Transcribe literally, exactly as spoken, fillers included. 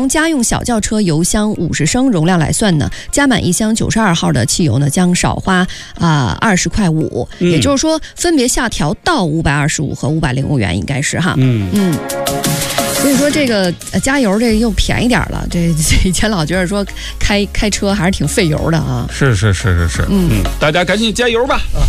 用家用小轿车油箱五十升容量来算呢，加满一箱九十二号的汽油呢，将少花啊二十块五，也就是说分别下调到五百二十五和五百零五元，应该是哈。嗯嗯。所以说这个加油这又便宜点了，这以前老觉得说开开车还是挺费油的啊。 是是是是是，嗯嗯，大家赶紧加油吧。